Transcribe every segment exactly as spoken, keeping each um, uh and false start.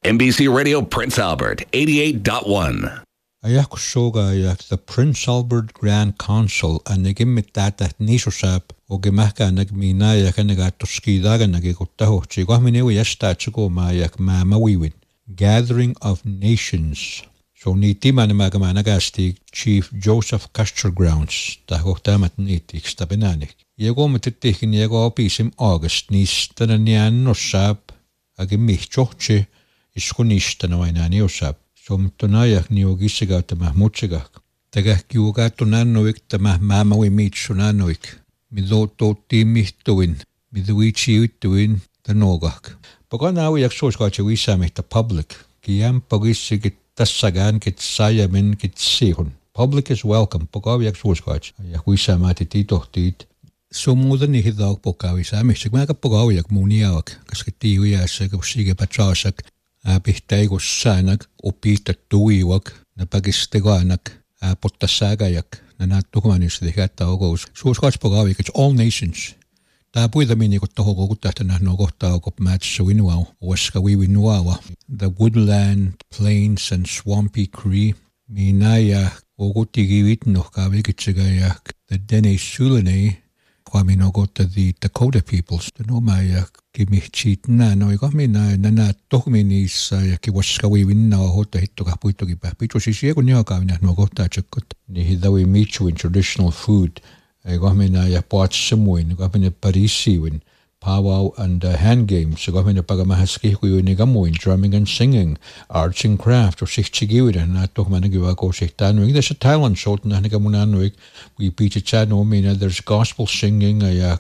M B C Radio Prince Albert, eighty-eight point one. Ayak soga ayak the Prince Albert Grand Council anagimit tata nisosap o gemaka nagmina ayak anagatoskidaga nagikotahochi gwamine yasta chiko ma ayak ma mawiwin. Gathering of Nations. So niti manamaga nagasti Chief Joseph Custer Grounds tahotamat niti stabenanik. Yego matitikin yego opisim August nis tananian nosap agimich choche iskunista na wainani osap. Som tonayak niogisiga tamah muchigak. Tagah kiuga tonanoik tamah mamawi mitsunanoik. Mido to timihtuin. Miduichi utuin tanogak. Paganawi yak soskachi wisamih the public. Kiyam pagisigit tassagan kit sayamin kit sihun. Public is welcome. Pagawi yak soskachi. Yak wisamati titohtit. Sumudan ni hidag pokawi samih. Sigmaga pagawi yak muniawak. Kaskiti uyasag usige patrasak. Pihtaigus saanak upiitattuiwak napagistiganak pottasaagayak nanattuhumanis dihata ogous suuskaatspogaavikats all nations taapuidamini tohogokutahtanah nogohtaagop maatsuinuau uaskawiwinuawa the woodland plains and swampy cree minaya ogutigivitnoh kaavikitsigayak the Dene Sulene Kwaminogota the Dakota peoples the nomaya kimihchit na no ikamina nana tohminis kiwaskawiwinna hota hittoka puittokipa picho sisiego niaka na nogota chakot ni hidawi michu in traditional food ikamina ya patsemuin ikamina parisiwin powwow and uh, hand games ikamina pagamahaski kuini gamuin drumming and singing arts and craft or sichchigiwin na tohmanagiwa ko sihtanu there's a talent show na nigamunanoik we picha chano mina there's gospel singing ayak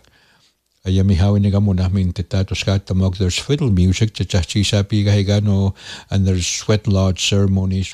There's fiddle music, and there's sweat lodge ceremonies.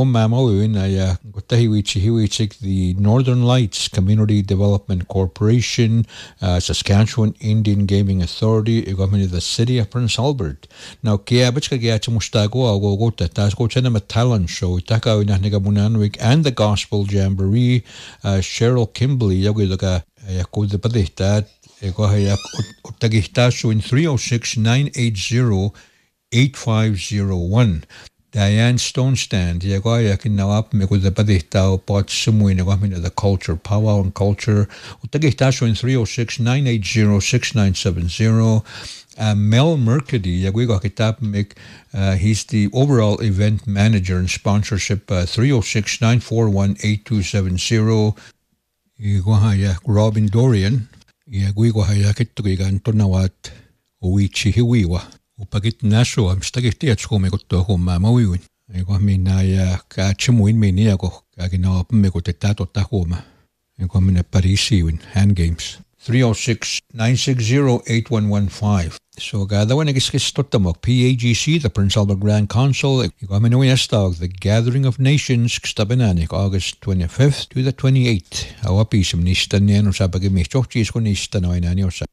The Northern Lights Community Development Corporation, uh, Saskatchewan Indian Gaming Authority, the City of Prince Albert. Now, Kiabitska Mustago, Agogota, Tasco Chenema Talent Show, Taka and the Gospel Jamboree, uh, Cheryl Kimberly, Yagudaga, Yakuda Padita. Utagihtasu in three oh six, nine eight zero, eight five zero one. Diane Stonestand, Yagoyak in Nawap, Mekudabadihta, Pot Sumuin, the culture, powwow and culture. Utagihtasu in three oh six, nine eight zero, six nine seven zero. Uh, Mel Mercady, Yaguigakitap, uh, he's the overall event manager and sponsorship, uh, three oh six, nine four one, eight two seven zero. Robin Dorian. Yaguigo hayakittugigan tonawat uichi hiwiwa upagit naso am stagitiats komekotto homma mawiwin ego minna ya kachimuin miniago kagina pemekotetato tahoma ego minna parisiwin hand games three oh six, nine six zero, eight one one five. So gada when igiskistottamok P A G C, the Prince Albert Grand Council, igaminuiastag, the Gathering of Nations, kstabenanik, August twenty-fifth to the twenty-eighth. Awapisum nistanian usabagimichochis kunistanoinaniosa.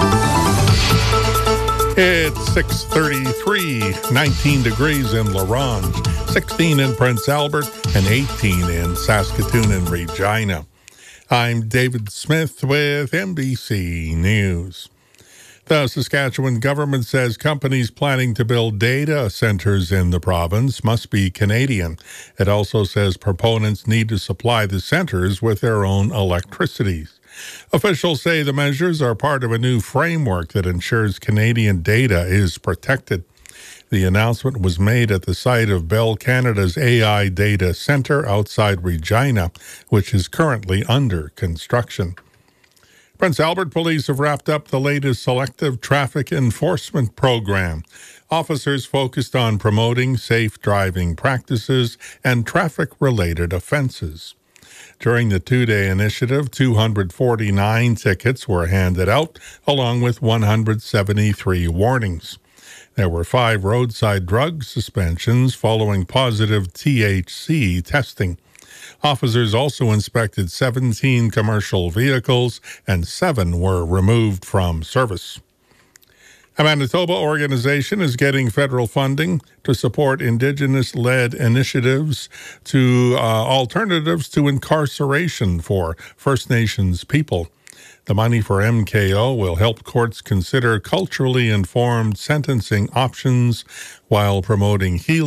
It's six thirty-three, nineteen degrees in La Ronge, sixteen in Prince Albert, and eighteen in Saskatoon and Regina. I'm David Smith with M B C News. The Saskatchewan government says companies planning to build data centers in the province must be Canadian. It also says proponents need to supply the centers with their own electricity. Officials say the measures are part of a new framework that ensures Canadian data is protected. The announcement was made at the site of Bell Canada's A I Data Centre outside Regina, which is currently under construction. Prince Albert Police have wrapped up the latest selective traffic enforcement program. Officers focused on promoting safe driving practices and traffic-related offenses. During the two-day initiative, two hundred forty-nine tickets were handed out, along with one hundred seventy-three warnings. There were five roadside drug suspensions following positive T H C testing. Officers also inspected seventeen commercial vehicles and seven were removed from service. A Manitoba organization is getting federal funding to support Indigenous-led initiatives to uh, alternatives to incarceration for First Nations people. The money for M K O will help courts consider culturally informed sentencing options while promoting healing